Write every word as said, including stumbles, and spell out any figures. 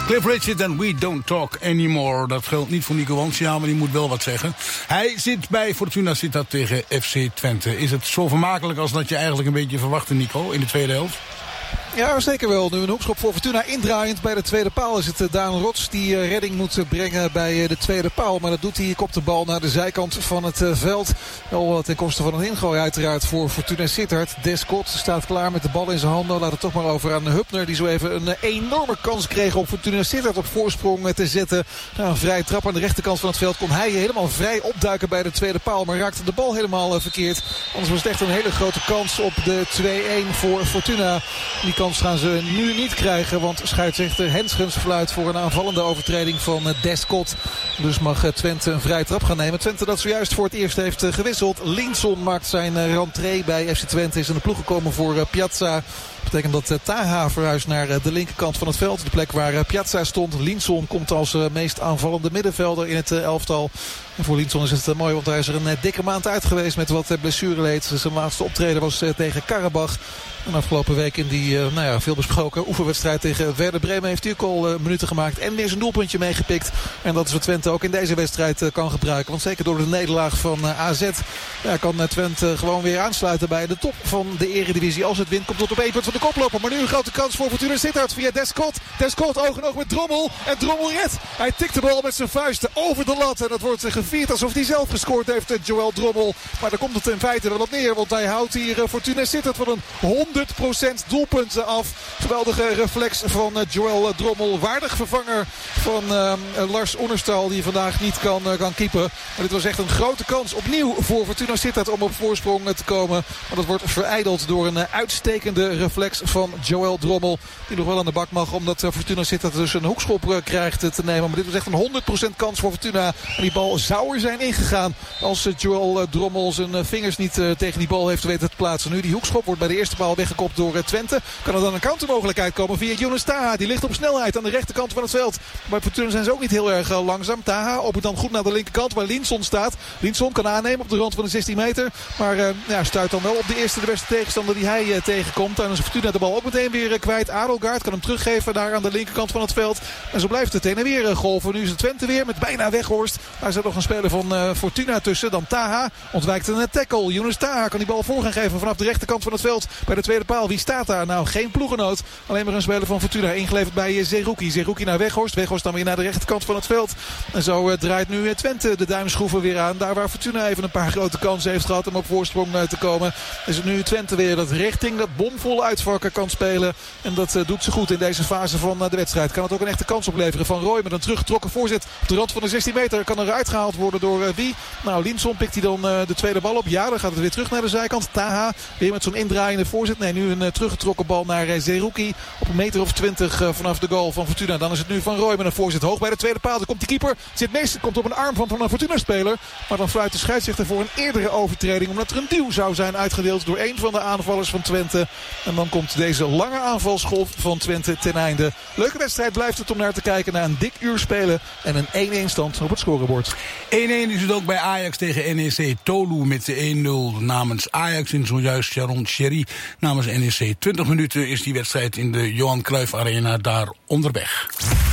Cliff Richard en We Don't Talk Anymore. Dat geldt niet voor Nico Wansja, maar die moet wel wat zeggen. Hij zit bij Fortuna Sittard tegen F C Twente. Is het zo vermakelijk als dat je eigenlijk een beetje verwachtte, Nico, in de tweede helft? Ja, zeker wel. Nu een hoekschop voor Fortuna indraaiend bij de tweede paal is het Daan Rots die uh, redding moet brengen bij uh, de tweede paal. Maar dat doet hij. Kopt de bal naar de zijkant van het uh, veld. Wel uh, ten koste van een ingooi uiteraard voor Fortuna Sittard. Descott staat klaar met de bal in zijn handen. Laat het toch maar over aan Hupner die zo even een uh, enorme kans kreeg om Fortuna Sittard op voorsprong uh, te zetten. Nou, een vrije trap aan de rechterkant van het veld. Kon hij helemaal vrij opduiken bij de tweede paal. Maar raakte de bal helemaal uh, verkeerd. Anders was het echt een hele grote kans op de twee-een voor Fortuna. Die kans gaan ze nu niet krijgen, want scheidsrechter Henschens fluit voor een aanvallende overtreding van Descott. Dus mag Twente een vrije trap gaan nemen. Twente dat zojuist voor het eerst heeft gewisseld. Linson maakt zijn rentree bij F C Twente. Is in de ploeg gekomen voor Piazza. Dat betekent dat Taha verhuist naar de linkerkant van het veld. De plek waar Piazza stond. Linson komt als meest aanvallende middenvelder in het elftal. En voor Linson is het mooi, want hij is er een dikke maand uit geweest met wat blessureleed. Zijn laatste optreden was tegen Karabach. En afgelopen week in die uh, nou ja, veel besproken oefenwedstrijd tegen Werder Bremen heeft hij ook al uh, minuten gemaakt. En weer zijn doelpuntje meegepikt. En dat is wat Twente ook in deze wedstrijd uh, kan gebruiken. Want zeker door de nederlaag van uh, A Z ja, kan uh, Twente gewoon weer aansluiten bij de top van de eredivisie. Als het wint komt tot op één punt van de koploper. Maar nu een grote kans voor Fortuna Sittard via Descott. Descott oog in oog met Drommel. En Drommel redt. Hij tikt de bal met zijn vuisten over de lat. En dat wordt uh, gevierd alsof hij zelf gescoord heeft, uh, Joël Drommel. Maar daar komt het in feite wel op neer. Want hij houdt hier uh, Fortuna Sittard van een honderd procent doelpunten af. Geweldige reflex van uh, Joël Drommel. Waardig vervanger van uh, Lars Oenerstal die vandaag niet kan, uh, kan keepen. Maar dit was echt een grote kans opnieuw voor Fortuna Sittard om op voorsprong uh, te komen. Maar dat wordt verijdeld door een uh, uitstekende reflex van Joël Drommel. Die nog wel aan de bak mag omdat uh, Fortuna Sittard dus een hoekschop uh, krijgt uh, te nemen. Maar dit was echt een honderd procent kans voor Fortuna. En die bal zou er zijn ingegaan als uh, Joël uh, Drommel zijn uh, vingers niet uh, tegen die bal heeft weten te plaatsen. Nu die hoekschop wordt bij de eerste paal weggekopt door uh, Twente. Kan er dan een countermogelijkheid komen via Younes Taha. Die ligt op snelheid aan de rechterkant van het veld. Bij Fortuna zijn ze ook niet heel erg uh, langzaam. Taha opent dan goed naar de linkerkant waar Linson staat. Linson kan aannemen op de rand van de zestien meter. Maar uh, ja, stuit dan wel op de eerste de beste tegenstander die hij uh, tegenkomt. En dan is Fortuna de bal ook meteen weer uh, kwijt. Adelgaard kan hem teruggeven daar aan de linkerkant van het veld. En zo blijft het heen en weer uh, golven. Nu is het Twente weer met bijna Weghorst. Daar zit nog een speler van uh, Fortuna tussen. Dan Taha ontwijkt een tackle. Younes Taha kan die bal voor gaan geven vanaf de rechterkant van het veld. Bij de tweede paal. Wie staat daar? Nou, geen ploegenoot. Alleen maar een speler van Fortuna. Ingeleverd bij uh, Zerouki. Zerouki naar Weghorst. Weghorst dan weer naar de rechterkant van het veld. En zo uh, draait nu uh, Twente de duimschroeven weer aan. Daar waar Fortuna even een paar grote kansen heeft gehad om op voorsprong uh, te komen. Is het nu Twente weer dat richting dat bomvolle uitvakken kan spelen. En dat uh, doet ze goed in deze fase van uh, de wedstrijd. Kan het ook een echte kans opleveren van Roy met een teruggetrokken voorzet. Op de rand van de zestien meter kan er uitgehaald worden door uh, wie? Nou, Linson pikt hij dan uh, de tweede bal op. Ja, dan gaat het weer terug naar de zijkant. Taha weer met zo'n indraaiende voorzet. Nee, nu een uh, teruggetrokken bal naar uh, Zerouki. Op een meter of twintig uh, vanaf de goal van Fortuna. Dan is het nu van Roy met een voorzet hoog bij de tweede paal. Dan komt die keeper. Zit meest, komt op een arm van, van een Fortuna-speler. Maar dan fluit de scheidsrechter voor een eerdere overtreding. Omdat er een duw zou zijn uitgedeeld door een van de aanvallers van Twente. En dan komt deze lange aanvalsgolf van Twente ten einde. Leuke wedstrijd blijft het om naar te kijken. Na een dik uur spelen en een één-één stand op het scorebord. één-één is het ook bij Ajax tegen N E C Tolu met de één nul namens Ajax. En zojuist Sharon Cherry namens N E C. twintig minuten is die wedstrijd in de Johan Cruijff Arena daar onderweg.